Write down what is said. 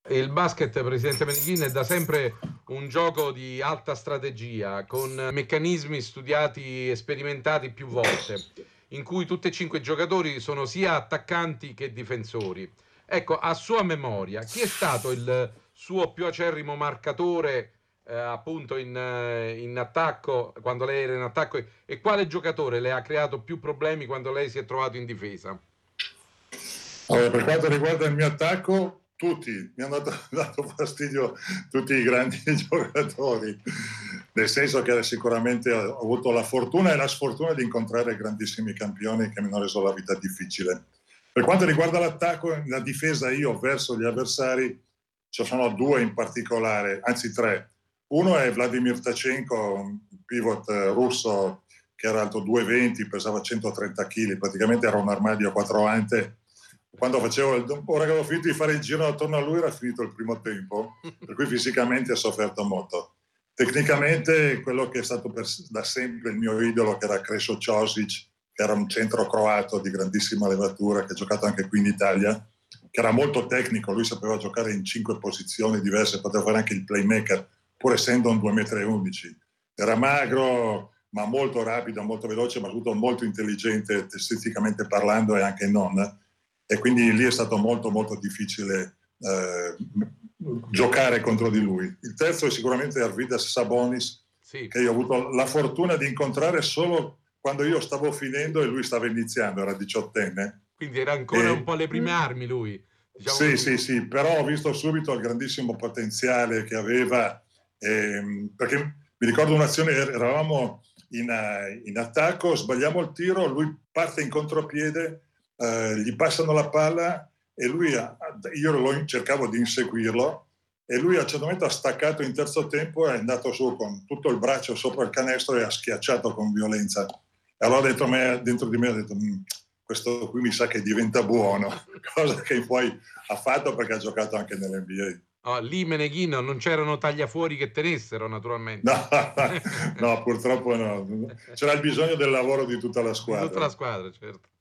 Il basket, presidente Meneghin, è da sempre un gioco di alta strategia, con meccanismi studiati e sperimentati più volte, in cui tutti e cinque i giocatori sono sia attaccanti che difensori. Ecco, a sua memoria, chi è stato il suo più acerrimo marcatore, appunto in attacco, quando lei era in attacco, e quale giocatore le ha creato più problemi quando lei si è trovato in difesa? Allora, per quanto riguarda il mio attacco, tutti, mi hanno dato fastidio tutti i grandi giocatori, nel senso che sicuramente ho avuto la fortuna e la sfortuna di incontrare grandissimi campioni che mi hanno reso la vita difficile. Per quanto riguarda l'attacco, la difesa io verso gli avversari, ci sono due in particolare, anzi tre. Uno è Vladimir Tachenko, un pivot russo che era alto 2,20, pesava 130 kg, praticamente era un armadio a quattro ante. Quando ora che avevo finito di fare il giro attorno a lui era finito il primo tempo, per cui fisicamente ho sofferto molto. Tecnicamente quello che è stato da sempre il mio idolo, che era Krešo Ćosić, che era un centro croato di grandissima levatura, che ha giocato anche qui in Italia, che era molto tecnico, lui sapeva giocare in 5 posizioni diverse, poteva fare anche il playmaker, pur essendo un 2,11 m. Era magro, ma molto rapido, molto veloce, ma soprattutto molto intelligente, esteticamente parlando e anche non. E quindi lì è stato molto molto difficile giocare contro di lui. Il terzo è sicuramente Arvydas Sabonis, sì, che io ho avuto la fortuna di incontrare solo quando io stavo finendo e lui stava iniziando, era 18enne. Quindi era ancora un po' alle prime armi lui. Diciamo sì, però ho visto subito il grandissimo potenziale che aveva, perché mi ricordo un'azione, eravamo in attacco, sbagliamo il tiro, lui parte in contropiede, gli passano la palla e lui, io cercavo di inseguirlo e lui a un certo momento ha staccato in terzo tempo e è andato su con tutto il braccio sopra il canestro e ha schiacciato con violenza. E allora dentro di me ho detto questo qui mi sa che diventa buono, cosa che poi ha fatto perché ha giocato anche nell'NBA. Oh, lì Meneghin non c'erano tagliafuori che tenessero, naturalmente. No, purtroppo no. C'era il bisogno del lavoro di tutta la squadra. Di tutta la squadra, certo.